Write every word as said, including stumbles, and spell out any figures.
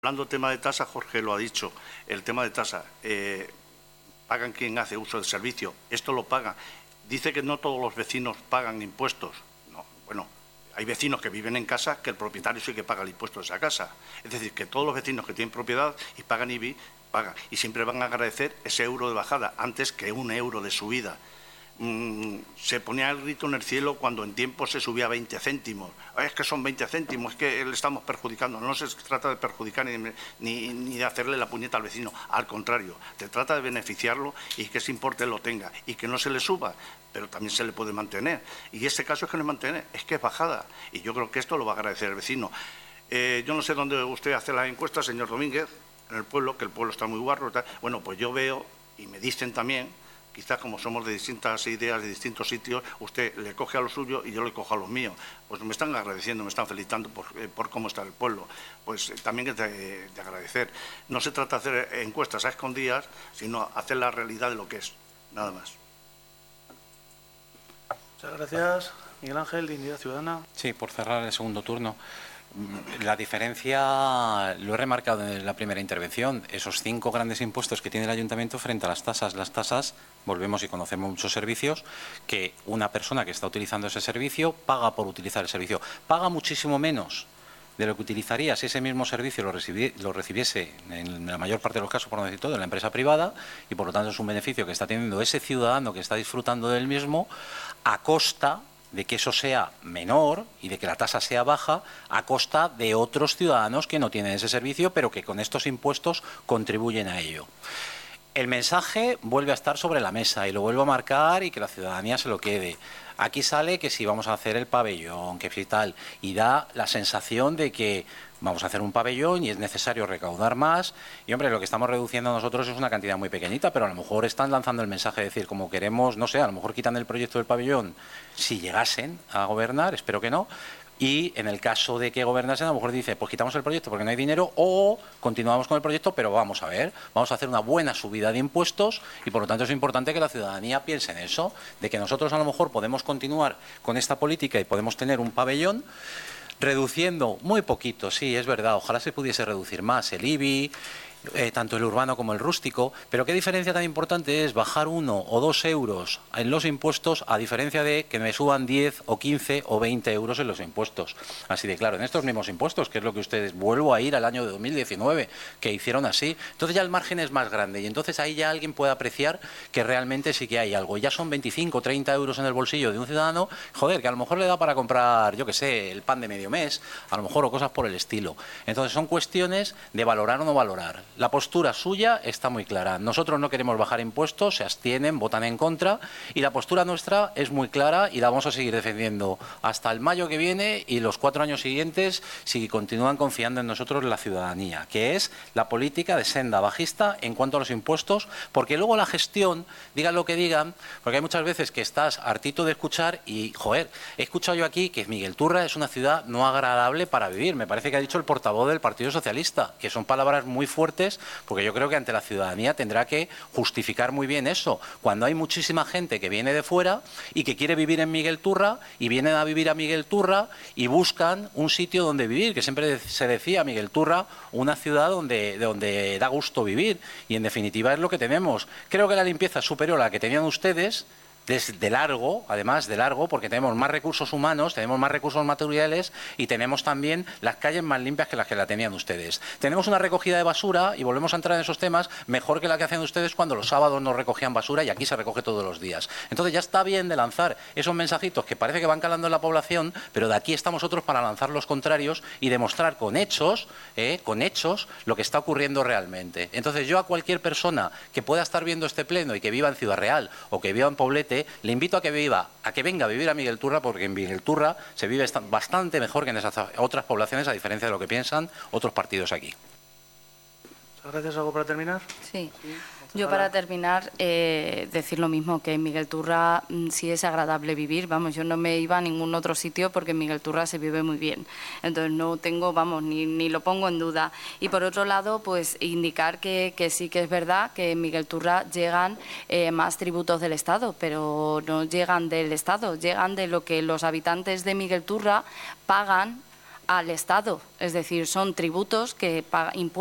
Hablando del tema de tasa, Jorge lo ha dicho, el tema de tasa, eh, pagan quien hace uso del servicio, esto lo paga. Dice que no todos los vecinos pagan impuestos. No, bueno, hay vecinos que viven en casa que el propietario sí que paga el impuesto de esa casa. Es decir, que todos los vecinos que tienen propiedad y pagan I B I, pagan. Y siempre van a agradecer ese euro de bajada antes que un euro de subida. Se ponía el grito en el cielo cuando en tiempo se subía veinte céntimos. Es que son veinte céntimos, es que le estamos perjudicando. No se trata de perjudicar ni, ni, ni de hacerle la puñeta al vecino. Al contrario, se trata de beneficiarlo y que ese importe lo tenga y que no se le suba, pero también se le puede mantener. Y este caso es que no es mantener, es que es bajada. Y yo creo que esto lo va a agradecer el vecino. Eh, yo no sé dónde usted hace la encuesta, señor Domínguez, en el pueblo, que el pueblo está muy guarro. Tal. Bueno, pues yo veo, y me dicen también, quizás como somos de distintas ideas, de distintos sitios, usted le coge a lo suyo y yo le cojo a los míos. Pues me están agradeciendo, me están felicitando por, eh, por cómo está el pueblo. Pues eh, también es de, de agradecer. No se trata de hacer encuestas a escondidas, sino hacer la realidad de lo que es. Nada más. Muchas gracias. Miguel Ángel, Dignidad Ciudadana. Sí, por cerrar el segundo turno. La diferencia, lo he remarcado en la primera intervención, esos cinco grandes impuestos que tiene el ayuntamiento frente a las tasas. Las tasas, volvemos y conocemos muchos servicios, que una persona que está utilizando ese servicio paga por utilizar el servicio. Paga muchísimo menos de lo que utilizaría si ese mismo servicio lo, recibi lo recibiese, en la mayor parte de los casos, por no decir todo, en la empresa privada, y por lo tanto es un beneficio que está teniendo ese ciudadano que está disfrutando del mismo a costa de que eso sea menor y de que la tasa sea baja a costa de otros ciudadanos que no tienen ese servicio, pero que con estos impuestos contribuyen a ello. El mensaje vuelve a estar sobre la mesa y lo vuelvo a marcar y que la ciudadanía se lo quede. Aquí sale que si vamos a hacer el pabellón, que si tal, y da la sensación de que vamos a hacer un pabellón y es necesario recaudar más. Y, hombre, lo que estamos reduciendo nosotros es una cantidad muy pequeñita, pero a lo mejor están lanzando el mensaje de decir, como queremos, no sé, a lo mejor quitan el proyecto del pabellón si llegasen a gobernar, espero que no. Y en el caso de que gobernasen, a lo mejor dice, pues quitamos el proyecto porque no hay dinero o continuamos con el proyecto, pero vamos a ver, vamos a hacer una buena subida de impuestos y por lo tanto es importante que la ciudadanía piense en eso, de que nosotros a lo mejor podemos continuar con esta política y podemos tener un pabellón reduciendo muy poquito, sí, es verdad, ojalá se pudiese reducir más el I B I, Eh, tanto el urbano como el rústico, pero qué diferencia tan importante es bajar uno o dos euros en los impuestos a diferencia de que me suban diez o quince o veinte euros en los impuestos. Así de claro, en estos mismos impuestos, que es lo que ustedes, vuelvo a ir al año de dos mil diecinueve, que hicieron así, entonces ya el margen es más grande y entonces ahí ya alguien puede apreciar que realmente sí que hay algo. Ya son veinticinco o treinta euros en el bolsillo de un ciudadano, joder, que a lo mejor le da para comprar, yo qué sé, el pan de medio mes, a lo mejor o cosas por el estilo. Entonces son cuestiones de valorar o no valorar. La postura suya está muy clara. Nosotros no queremos bajar impuestos, se abstienen, votan en contra y la postura nuestra es muy clara y la vamos a seguir defendiendo hasta el mayo que viene y los cuatro años siguientes si continúan confiando en nosotros la ciudadanía, que es la política de senda bajista en cuanto a los impuestos, porque luego la gestión, digan lo que digan, porque hay muchas veces que estás hartito de escuchar y, joder, he escuchado yo aquí que Miguel Turra es una ciudad no agradable para vivir. Me parece que ha dicho el portavoz del Partido Socialista, que son palabras muy fuertes, porque yo creo que ante la ciudadanía tendrá que justificar muy bien eso. Cuando hay muchísima gente que viene de fuera y que quiere vivir en Miguel Turra y vienen a vivir a Miguel Turra y buscan un sitio donde vivir, que siempre se decía Miguel Turra, una ciudad donde, donde da gusto vivir y en definitiva es lo que tenemos. Creo que la limpieza es superior a la que tenían ustedes, de largo, además de largo, porque tenemos más recursos humanos, tenemos más recursos materiales y tenemos también las calles más limpias que las que la tenían ustedes. Tenemos una recogida de basura, y volvemos a entrar en esos temas, mejor que la que hacen ustedes cuando los sábados no recogían basura y aquí se recoge todos los días. Entonces ya está bien de lanzar esos mensajitos que parece que van calando en la población, pero de aquí estamos nosotros para lanzar los contrarios y demostrar con hechos, eh, con hechos, lo que está ocurriendo realmente. Entonces yo a cualquier persona que pueda estar viendo este pleno y que viva en Ciudad Real o que viva en Poblete, le invito a que viva, a que venga a vivir a Miguel Turra, porque en Miguel Turra se vive bastante mejor que en esas otras poblaciones, a diferencia de lo que piensan otros partidos aquí. Muchas gracias. ¿Algo para terminar? Sí. Yo para terminar, eh, decir lo mismo, que en Miguel Turra sí es agradable vivir, vamos, yo no me iba a ningún otro sitio porque en Miguel Turra se vive muy bien, entonces no tengo, vamos, ni, ni lo pongo en duda. Y por otro lado, pues indicar que, que sí que es verdad que en Miguel Turra llegan eh, más tributos del Estado, pero no llegan del Estado, llegan de lo que los habitantes de Miguel Turra pagan al Estado. Es decir, son tributos que pagan impuestos